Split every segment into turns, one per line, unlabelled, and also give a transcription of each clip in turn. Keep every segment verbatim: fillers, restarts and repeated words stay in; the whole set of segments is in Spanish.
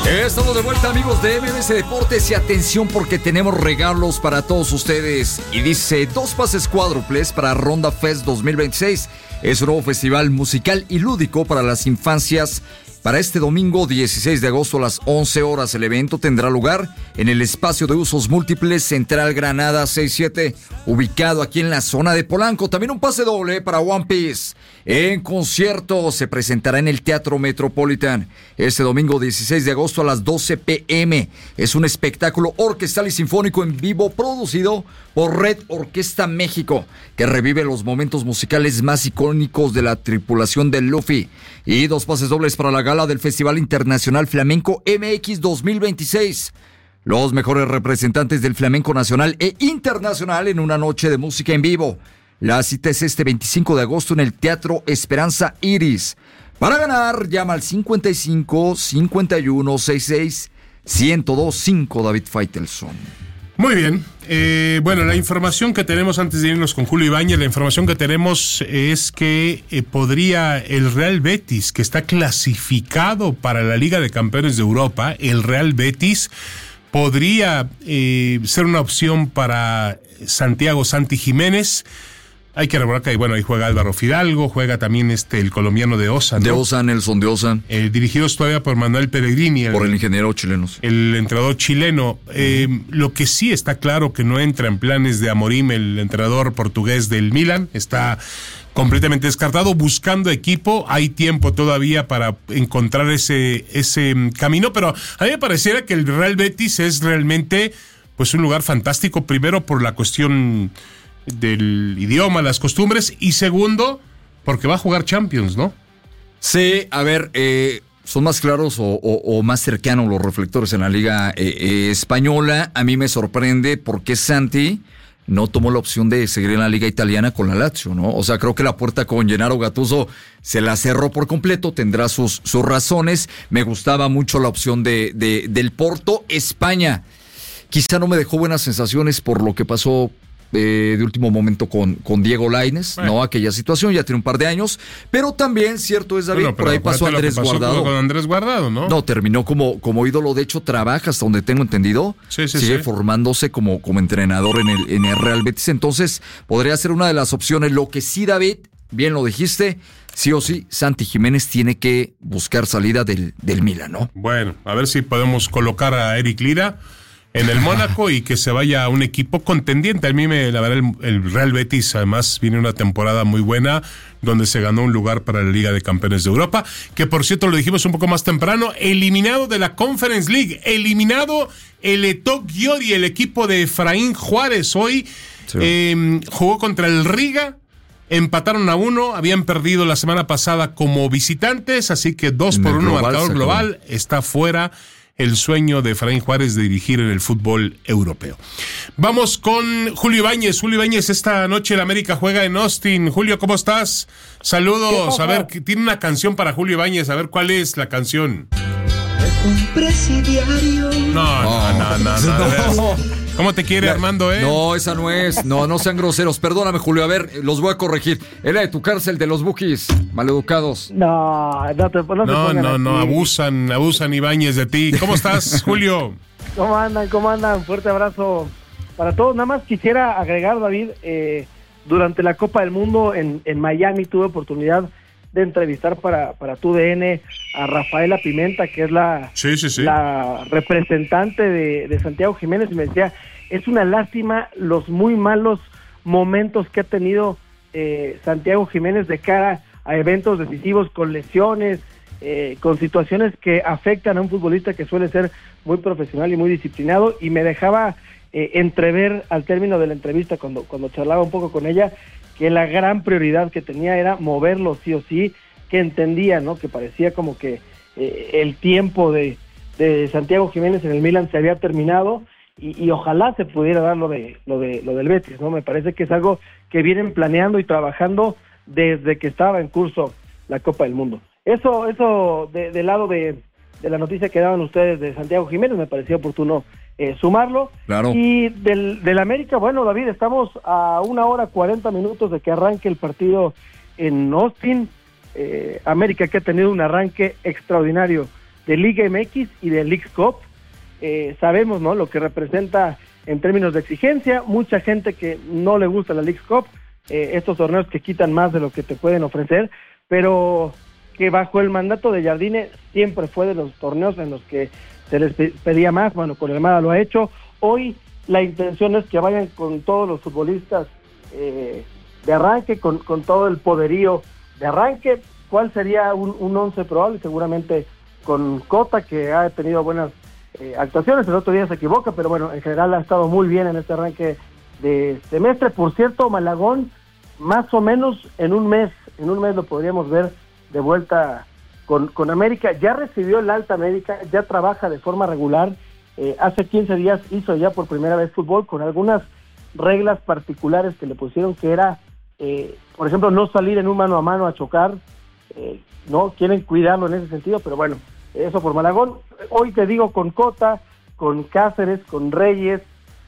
Estamos de vuelta, amigos de M M S Deportes, y atención porque tenemos regalos para todos ustedes. Y dice, dos pases cuádruples para Ronda Fest dos mil veintiséis. Es un nuevo festival musical y lúdico para las infancias. Para este domingo dieciséis de agosto a las once horas, el evento tendrá lugar en el espacio de usos múltiples Central Granada sesenta y siete, ubicado aquí en la zona de Polanco. También un pase doble para One Piece en concierto. Se presentará en el Teatro Metropolitan este domingo dieciséis de agosto a las doce pm. Es un espectáculo orquestal y sinfónico en vivo producido por Red Orquesta México, que revive los momentos musicales más icónicos de la tripulación de Luffy. Y dos pases dobles para la gala del Festival Internacional Flamenco M X dos mil veintiséis. Los mejores representantes del flamenco nacional e internacional en una noche de música en vivo. La cita es este veinticinco de agosto en el Teatro Esperanza Iris. Para ganar, llama al cincuenta y cinco, cincuenta y uno, sesenta y seis, ciento dos, cinco, David Faitelson.
Muy bien. Eh, bueno, la información que tenemos antes de irnos con Julio Ibáñez, la información que tenemos es que eh, podría el Real Betis, que está clasificado para la Liga de Campeones de Europa, el Real Betis podría eh, ser una opción para Santiago Santi Jiménez. Hay que recordar que bueno, ahí juega Álvaro Fidalgo, juega también este el colombiano de Osa, ¿no?
De Osa, Nelson de Osa.
Eh, dirigidos todavía por Manuel Pellegrini. El,
por el ingeniero chileno.
El entrenador chileno. Eh, lo que sí está claro que no entra en planes de Amorim, el entrenador portugués del Milan. Está completamente descartado, buscando equipo. Hay tiempo todavía para encontrar ese, ese camino, pero a mí me pareciera que el Real Betis es realmente pues un lugar fantástico, primero por la cuestión del idioma, las costumbres, y segundo, porque va a jugar Champions, ¿no?
Sí, a ver, eh, son más claros o, o, o más cercanos los reflectores en la Liga eh, eh, Española. A mí me sorprende porque Santi no tomó la opción de seguir en la Liga Italiana con la Lazio, ¿no? O sea, creo que la puerta con Gennaro Gattuso se la cerró por completo, tendrá sus, sus razones. Me gustaba mucho la opción de, de del Porto. España quizá no me dejó buenas sensaciones por lo que pasó Eh, de último momento con, con Diego Lainez, bueno. ¿no? Aquella situación ya tiene un par de años, pero también cierto es, David, bueno, por ahí pasó Andrés pasó Guardado.
Con Andrés Guardado, ¿no?
No, terminó como, como ídolo, de hecho trabaja hasta donde tengo entendido,
sí, sí,
sigue
sí.
formándose como, como entrenador en el, en el Real Betis, entonces podría ser una de las opciones. Lo que sí, David, bien lo dijiste, sí o sí, Santi Jiménez tiene que buscar salida del, del Milan, ¿no?
Bueno, a ver si podemos colocar a Eric Lira en el Mónaco y que se vaya a un equipo contendiente. A mí me, la verdad, el, el Real Betis además viene una temporada muy buena donde se ganó un lugar para la Liga de Campeones de Europa, que por cierto lo dijimos un poco más temprano, eliminado de la Conference League, eliminado el Etok Győri, el equipo de Efraín Juárez hoy, sí. eh, jugó contra el Riga, empataron a uno, habían perdido la semana pasada como visitantes, así que dos por uno marcador global, está fuera el sueño de Efraín Juárez de dirigir en el fútbol europeo. Vamos con Julio Ibáñez. Julio Ibáñez, esta noche el América juega en Austin. Julio, ¿cómo estás? Saludos. A ver, tiene una canción para Julio Ibáñez. A ver, ¿cuál es la canción?
Un presidiario.
No, no, no, no, no. no. ¿Cómo te quiere, Armando, eh?
No, esa no es. No, no sean groseros. Perdóname, Julio. A ver, los voy a corregir. Era de tu cárcel de los Bukis, maleducados.
No, no te, no, te
no, no, no, abusan, abusan Ibáñez de ti. ¿Cómo estás, Julio?
¿Cómo andan? ¿Cómo andan? Fuerte abrazo para todos. Nada más quisiera agregar, David, eh, durante la Copa del Mundo en, en Miami tuve oportunidad de entrevistar para, para tu D N a Rafaela Pimenta, que es la,
sí, sí, sí.
la representante de, de Santiago Jiménez, y me decía, es una lástima los muy malos momentos que ha tenido eh, Santiago Jiménez de cara a eventos decisivos, con lesiones, eh, con situaciones que afectan a un futbolista que suele ser muy profesional y muy disciplinado, y me dejaba eh, entrever al término de la entrevista, cuando, cuando charlaba un poco con ella, que la gran prioridad que tenía era moverlo sí o sí, que entendía, ¿no? Que parecía como que eh, el tiempo de, de Santiago Jiménez en el Milan se había terminado, y, y ojalá se pudiera dar lo de lo de lo del Betis, ¿no? Me parece que es algo que vienen planeando y trabajando desde que estaba en curso la Copa del Mundo. Eso, eso de, del lado de, de la noticia que daban ustedes de Santiago Jiménez, me parecía oportuno Eh, sumarlo.
Claro.
Y del, del América, bueno, David, estamos a una hora cuarenta minutos de que arranque el partido en Austin. eh, América, que ha tenido un arranque extraordinario de Liga M X y de Leagues Cup. Eh, sabemos, ¿no?, lo que representa en términos de exigencia. Mucha gente que no le gusta la Leagues Cup, eh, estos torneos que quitan más de lo que te pueden ofrecer, pero que bajo el mandato de Jardine siempre fue de los torneos en los que se les pedía más. Bueno, con el Armada lo ha hecho. Hoy la intención es que vayan con todos los futbolistas eh, de arranque, con, con todo el poderío de arranque. ¿Cuál sería un, un once probable? Seguramente con Cota, que ha tenido buenas eh, actuaciones, el otro día se equivoca, pero bueno, en general ha estado muy bien en este arranque de semestre. Por cierto, Malagón, más o menos en un mes, en un mes lo podríamos ver de vuelta con, con América. Ya recibió el alta médica, ya trabaja de forma regular. Eh, hace quince días hizo ya por primera vez fútbol con algunas reglas particulares que le pusieron, que era, eh, por ejemplo, no salir en un mano a mano a chocar. Eh, no quieren cuidarlo en ese sentido, pero bueno, eso por Malagón. Hoy te digo, con Cota, con Cáceres, con Reyes,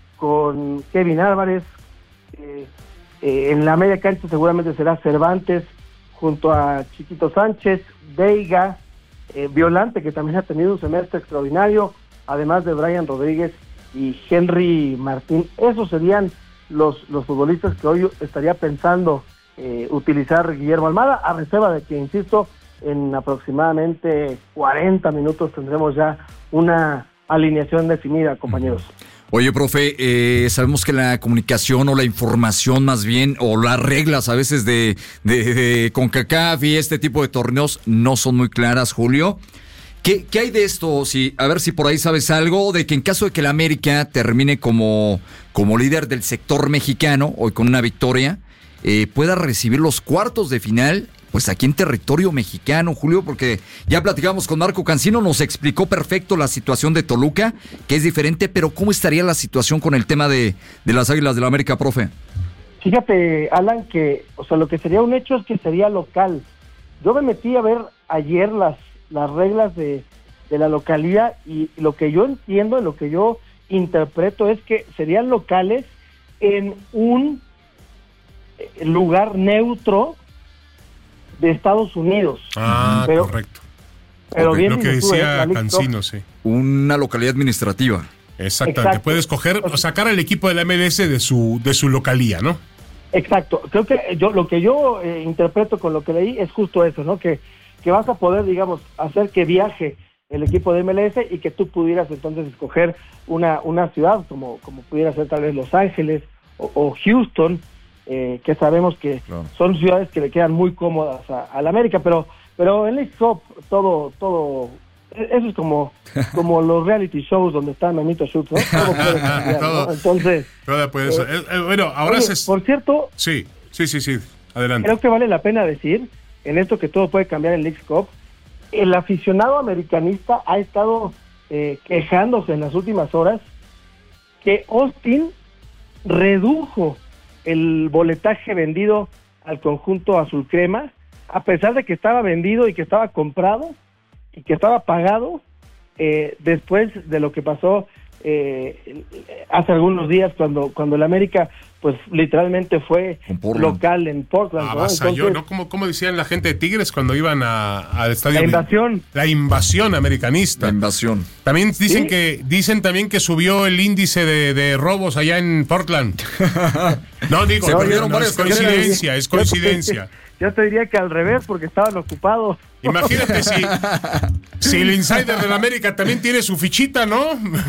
con Kevin Álvarez, eh, eh, en la media cancha seguramente será Cervantes junto a Chiquito Sánchez, Veiga, eh, Violante, que también ha tenido un semestre extraordinario, además de Brian Rodríguez y Henry Martín. Esos serían los, los futbolistas que hoy estaría pensando eh, utilizar Guillermo Almada, a reserva de que, insisto, en aproximadamente cuarenta minutos tendremos ya una alineación definida, compañeros.
Oye, profe, eh, sabemos que la comunicación o la información más bien, o las reglas a veces de, de, de CONCACAF y este tipo de torneos no son muy claras, Julio. ¿Qué, qué hay de esto? Si, a ver si por ahí sabes algo, de que en caso de que el América termine como, como líder del sector mexicano, o con una victoria, eh, pueda recibir los cuartos de final, pues aquí en territorio mexicano, Julio, porque ya platicamos con Marco Cancino, nos explicó perfecto la situación de Toluca, que es diferente, pero ¿cómo estaría la situación con el tema de, de las Águilas del la América, profe?
Fíjate, Alan, que, o sea, lo que sería un hecho es que sería local. Yo me metí a ver ayer las, las reglas de, de la localidad, y lo que yo entiendo, lo que yo interpreto es que serían locales en un lugar neutro de Estados Unidos.
Ah, pero, correcto.
Pero
okay,
bien
lo que decía eh, Cancino, sí.
Una localidad administrativa.
Exactamente.
Exacto.
Puedes escoger o sacar al equipo de la M L S de su de su localía, ¿no?
Exacto. Creo que yo lo que yo eh, interpreto con lo que leí es justo eso, ¿no? Que que vas a poder, digamos, hacer que viaje el equipo de M L S y que tú pudieras entonces escoger una una ciudad como como pudiera ser tal vez Los Ángeles o, o Houston. Eh, que sabemos que claro, son ciudades que le quedan muy cómodas a, a la América, pero pero en Leagues Cup todo todo eso es como como los reality shows donde está Memito Schutz, ¿no? Todo puede cambiar,
todo,
¿no? Entonces
todo puede ser. Eh, eh, bueno, ahora
oye,
se...
por cierto,
sí, sí, sí, sí, adelante.
Creo que vale la pena decir en esto que todo puede cambiar en Leagues Cup. El aficionado americanista ha estado eh, quejándose en las últimas horas que Austin redujo el boletaje vendido al conjunto azul crema, a pesar de que estaba vendido y que estaba comprado y que estaba pagado, eh, después de lo que pasó eh, hace algunos días cuando cuando el América pues literalmente fue local en Portland.
Ah, ¿no? Entonces, ¿no? Como, como decían la gente de Tigres cuando iban a, al estadio.
La invasión.
La invasión americanista.
La invasión.
También dicen
¿Sí?
que dicen también que subió el índice de, de robos allá en Portland. No, digo,
Se
no,
perdieron
no,
varias
es coincidencia, es coincidencia.
Yo te diría que al revés, porque estaban ocupados.
Imagínate si, si el insider de la América también tiene su fichita, ¿no?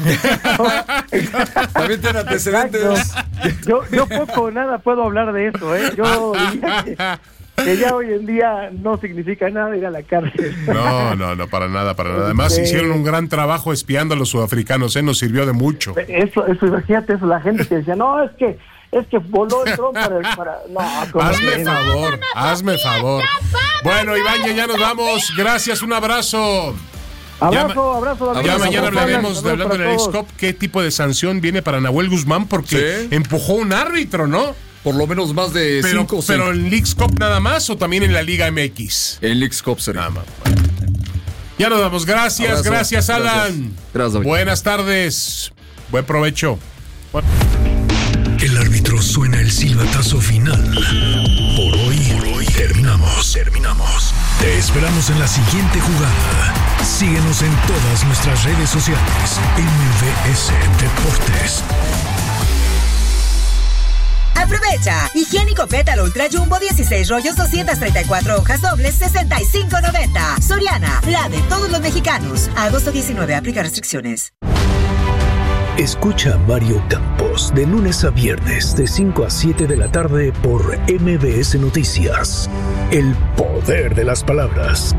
También tiene antecedentes.
Yo, yo poco o nada puedo hablar de eso, ¿eh? Yo diría que, que ya hoy en día no significa nada ir a la cárcel.
No, no, no, para nada, para nada. Además
Sí.
hicieron un gran trabajo espiando a los sudafricanos, ¿eh? Nos sirvió de mucho.
Eso, eso, imagínate eso, la gente que decía, no, es que es que voló el dron para el... Para... No,
Hazme
que-
favor, hazme favor. Bueno, Iván, ya, ya nos vamos. Gracias, un abrazo.
Abrazo, abrazo.
Ya
amigos.
mañana
Abrazo,
hablaremos de
saludos
hablando de
para
la Leagues
todos.
Cup, qué tipo de sanción viene para Nahuel Guzmán, porque
Sí.
empujó un árbitro, ¿no?
Por lo menos más de
Pero,
cinco o seis.
pero en Leagues Cup nada más o también en la Liga M X.
En Leagues Cup sería.
Nada más. Ya nos vamos. Gracias,
Abrazo.
gracias, Alan.
Gracias. Gracias, David.
Buenas tardes. Buen provecho.
El árbitro suena el silbatazo final. Por hoy, por hoy terminamos, terminamos. Te esperamos en la siguiente jugada. Síguenos en todas nuestras redes sociales. M V S Deportes.
Aprovecha. Higiénico Pétalo Ultra Jumbo dieciséis rollos, doscientas treinta y cuatro hojas dobles, sesenta y cinco noventa. Soriana, la de todos los mexicanos. A agosto diecinueve, aplica restricciones.
Escucha a Mario Campos de lunes a viernes de cinco a siete de la tarde por M V S Noticias. El poder de las palabras.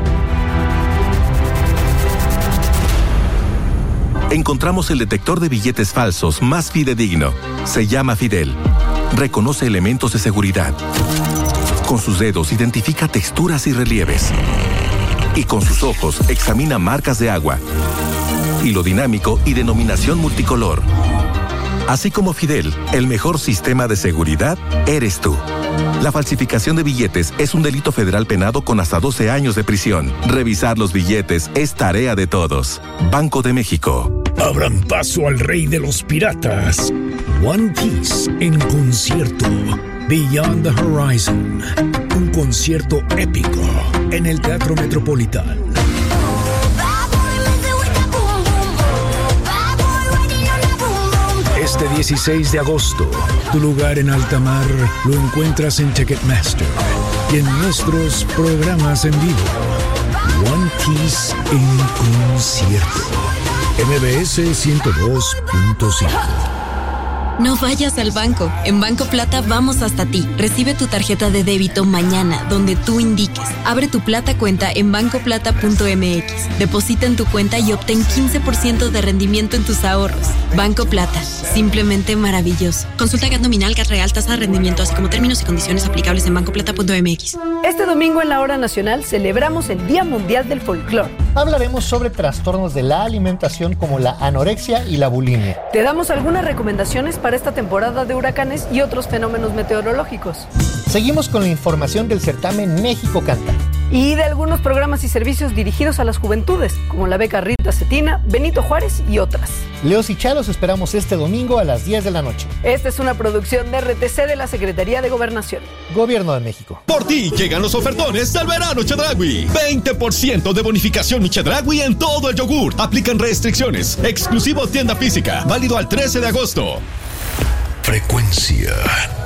Encontramos el detector de billetes falsos más fidedigno. Se llama Fidel. Reconoce elementos de seguridad. Con sus dedos identifica texturas y relieves. Y con sus ojos examina marcas de agua, hilo dinámico y denominación multicolor. Así como Fidel, el mejor sistema de seguridad eres tú. La falsificación de billetes es un delito federal penado con hasta doce años de prisión. Revisar los billetes es tarea de todos. Banco de México.
Abran paso al rey de los piratas. One Piece en concierto. Beyond the Horizon. Un concierto épico en el Teatro Metropolitán. Este dieciséis de agosto, tu lugar en alta mar lo encuentras en Ticketmaster y en nuestros programas en vivo. One Piece en concierto. M V S ciento dos punto cinco.
No vayas al banco. En Banco Plata vamos hasta ti. Recibe tu tarjeta de débito mañana, donde tú indiques. Abre tu Plata cuenta en banco plata punto m x. Deposita en tu cuenta y obtén quince por ciento de rendimiento en tus ahorros. Banco Plata. Simplemente maravilloso. Consulta G A T nominal, G A T real, tasa de rendimiento, así como términos y condiciones aplicables en banco plata punto m x.
Este domingo en la Hora Nacional celebramos el Día Mundial del Folclor.
Hablaremos sobre trastornos de la alimentación como la anorexia y la bulimia.
Te damos algunas recomendaciones para esta temporada de huracanes y otros fenómenos meteorológicos.
Seguimos con la información del certamen México Canta.
Y de algunos programas y servicios dirigidos a las juventudes, como la beca Rita Cetina, Benito Juárez y otras.
Leos y Chalos esperamos este domingo a las diez de la noche.
Esta es una producción de R T C de la Secretaría de Gobernación.
Gobierno de México.
Por ti llegan los ofertones del verano Chedraui. veinte por ciento de bonificación Chedraui en todo el yogur. Aplican restricciones. Exclusivo tienda física. Válido al trece de agosto.
Frecuencia